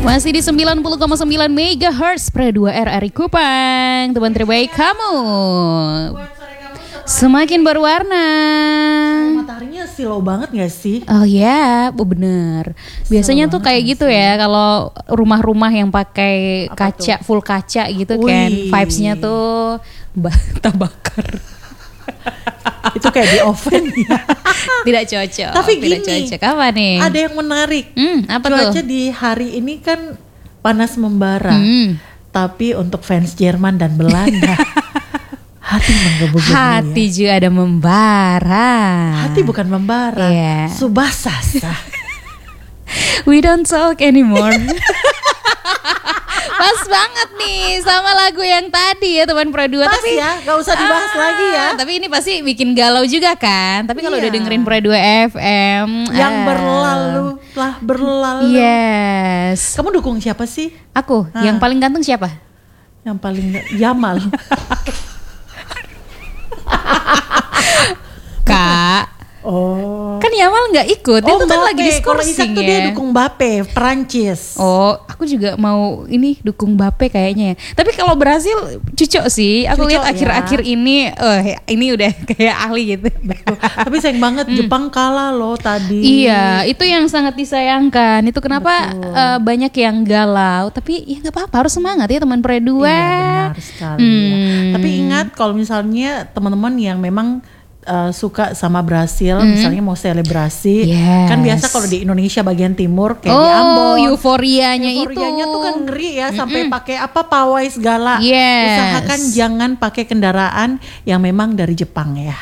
Masih di 90,9 MHz Pro 2 RRI Kupang, teman terbaik kamu. Semakin berwarna. Mataharinya silau banget gak sih? Oh ya, bener. Biasanya tuh kayak gitu ya, kalau rumah-rumah yang pakai kaca, full kaca gitu kan, vibes-nya tuh bakar. Itu kayak di oven ya. Tidak cocok. Tapi tidak gini, cocok. Apa nih? ada yang menarik. Apa Cuaca tuh? di hari ini kan panas membara. Tapi untuk fans Jerman dan Belanda, hati menggebu-gebu Hati ya. juga ada membara. Hati bukan membara, Iya. subasasa. We don't talk anymore. Pas banget nih sama lagu yang tadi ya teman Pro 2. Pas Tapi ya, gak usah dibahas lagi ya. Tapi ini pasti bikin galau juga kan. Tapi kalau Iya. udah dengerin Pro 2 FM Yang berlalu telah berlalu. Yes. Kamu dukung siapa sih? Aku yang paling ganteng siapa? Yang paling Yamal. Kak. Oh. Kan Yamal nggak ikut. Itu kan Mbappe. lagi Kalau Isak diskorsing tuh ya. dia dukung Mbappe, Prancis. Oh, aku juga mau ini dukung Mbappe kayaknya ya. Tapi kalau Brasil cucok sih. Aku Cucok lihat ya. akhir-akhir ini udah kayak ahli gitu. Betul. Tapi sayang banget Jepang kalah loh tadi. Iya, itu yang sangat disayangkan. Itu kenapa banyak yang galau. Tapi ya nggak apa-apa, harus semangat ya teman Pro 2. Iya, benar sekali ya. Tapi ingat kalau misalnya teman-teman yang memang suka sama Brasil, misalnya mau selebrasi, Yes. kan biasa kalau di Indonesia bagian timur kayak di Ambon, euforianya itu. euforianya tuh kan ngeri ya, sampai pakai apa pawai segala. Yes. Usahakan jangan pakai kendaraan yang memang dari Jepang ya.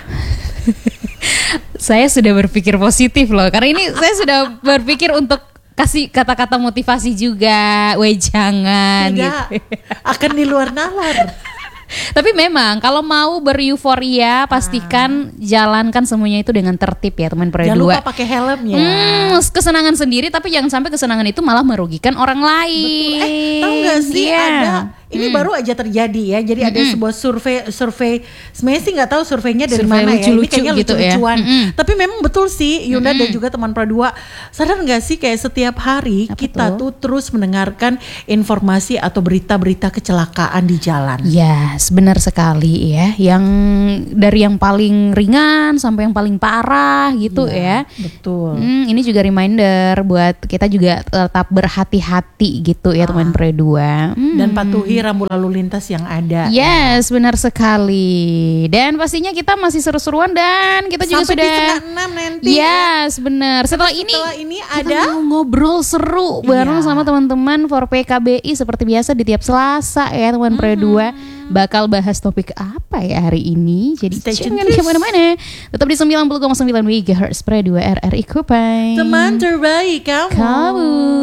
Saya sudah berpikir positif loh, karena ini saya sudah berpikir untuk kasih kata-kata motivasi juga, weh jangan Tidak, gitu. akan di luar nalar. Tapi memang kalau mau bereuforia pastikan jalankan semuanya itu dengan tertib ya teman Pro 2. Jangan lupa pakai helm ya. Kesenangan sendiri tapi jangan sampai kesenangan itu malah merugikan orang lain. Betul. Tahu nggak sih Iya. ada ini baru aja terjadi ya. Jadi ada sebuah survei. Sebenarnya sih nggak tahu surveinya dari Survei mana ya. Ini lucu-lucu kayaknya gitu ya. lucu-lucuan. Tapi memang betul sih Yunda dan juga teman Pro 2. Sadar nggak sih kayak setiap hari Apa kita tuh? tuh terus mendengarkan informasi atau berita-berita kecelakaan di jalan. Yes, benar sekali ya. Yang dari yang paling ringan sampai yang paling parah gitu ya. Betul. Ini juga reminder buat kita juga tetap berhati-hati gitu ya teman Pro 2. Dan patuhi rambu lalu lintas yang ada. Yes, benar sekali. Dan pastinya kita masih seru-seruan dan kita juga Sampai sudah di setengah 6 nanti. Yes, benar. Setelah ini ada kita mau ngobrol seru bareng Iya. sama teman-teman for PKBI seperti biasa di tiap Selasa ya teman Pro 2. Bakal bahas topik apa ya hari ini. Jadi Stay tune jangan kemana-mana. Tetap di 90,9 MHz Pro 2 RRI Kupang. teman terbaik kamu.